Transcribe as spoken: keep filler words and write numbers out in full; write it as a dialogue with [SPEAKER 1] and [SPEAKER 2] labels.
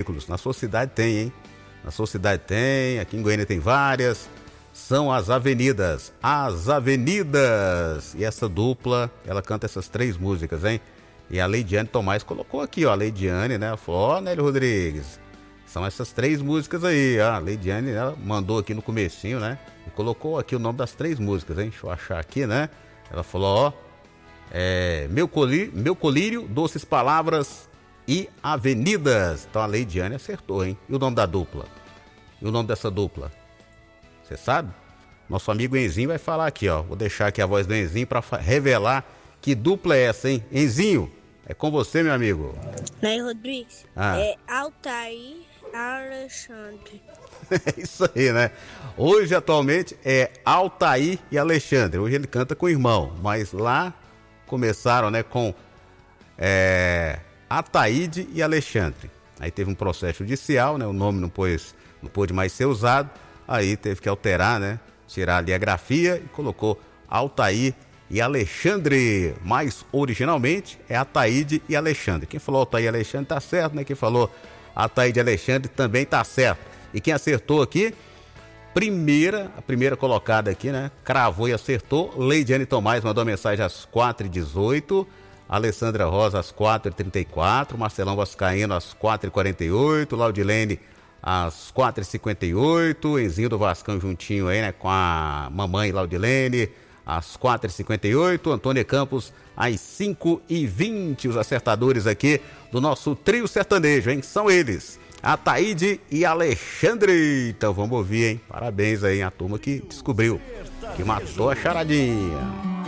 [SPEAKER 1] veículos. Na sua cidade tem, hein? Na sua cidade tem, aqui em Goiânia tem várias. São as avenidas, as avenidas. E essa dupla, ela canta essas três músicas, hein? E a Leidiane Tomás colocou aqui, ó, a Leidiane, né? Ela falou, ó, Nélio Rodrigues, são essas três músicas aí, ó. A Leidiane, ela mandou aqui no comecinho, né? E colocou aqui o nome das três músicas, hein? Deixa eu achar aqui, né? Ela falou, ó, é, meu, colírio, meu colírio, doces palavras e avenidas. Então a Leidiane acertou, hein? E o nome da dupla? E o nome dessa dupla? Você sabe? Nosso amigo Enzinho vai falar aqui, ó. Vou deixar aqui a voz do Enzinho para revelar que dupla é essa, hein? Enzinho, é com você, meu amigo.
[SPEAKER 2] Nélio Rodrigues,
[SPEAKER 1] ah.
[SPEAKER 2] é Altair Alexandre.
[SPEAKER 1] É isso aí, né? Hoje, atualmente, é Altair e Alexandre. Hoje ele canta com o irmão, mas lá começaram, né, com é, Ataíde e Alexandre. Aí teve um processo judicial, né? O nome não, pôs, não pôde mais ser usado. Aí teve que alterar, né? Tirar ali a grafia e colocou Altair e Alexandre. Mas originalmente é Ataíde e Alexandre. Quem falou Altair e Alexandre tá certo, né? Quem falou Ataíde e Alexandre também tá certo. E quem acertou aqui, primeira, a primeira colocada aqui, né? Cravou e acertou. Leidiane Tomás mandou mensagem às quatro e dezoito. Alessandra Rosa às quatro e trinta e quatro. Marcelão Vascaíno às quatro e quarenta e oito. Laudilene às quatro e cinquenta e oito, Enzinho do Vascão juntinho aí, né, com a mamãe Laudilene, às quatro e cinquenta e oito, Antônia Campos às cinco e vinte, os acertadores aqui do nosso trio sertanejo, hein, são eles, Ataíde e Alexandre. Então vamos ouvir, hein, parabéns aí a turma que descobriu, que matou a charadinha.